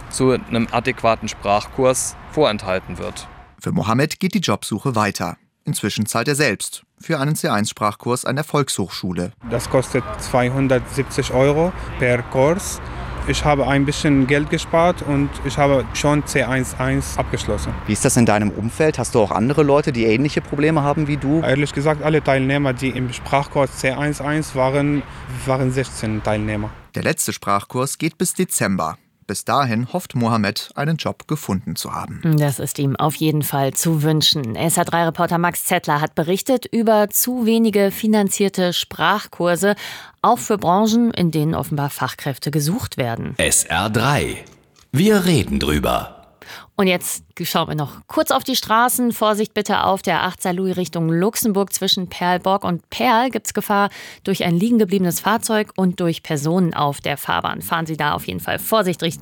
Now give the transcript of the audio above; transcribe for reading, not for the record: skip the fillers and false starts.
zu einem adäquaten Sprachkurs vorenthalten wird. Für Mohammed geht die Jobsuche weiter. Inzwischen zahlt er selbst für einen C1-Sprachkurs an der Volkshochschule. Das kostet 270 € per Kurs. Ich habe ein bisschen Geld gespart und ich habe schon C1 abgeschlossen. Wie ist das in deinem Umfeld? Hast du auch andere Leute, die ähnliche Probleme haben wie du? Ehrlich gesagt, alle Teilnehmer, die im Sprachkurs C1 waren 16 Teilnehmer. Der letzte Sprachkurs geht bis Dezember. Bis dahin hofft Mohammed, einen Job gefunden zu haben. Das ist ihm auf jeden Fall zu wünschen. SR3-Reporter Max Zettler hat berichtet über zu wenige finanzierte Sprachkurse, auch für Branchen, in denen offenbar Fachkräfte gesucht werden. SR3. Wir reden drüber. Und jetzt schauen wir noch kurz auf die Straßen. Vorsicht bitte auf der 8 Saarlouis Richtung Luxemburg. Zwischen Perlborg und Perl gibt es Gefahr durch ein liegen gebliebenes Fahrzeug und durch Personen auf der Fahrbahn. Fahren Sie da auf jeden Fall vorsichtig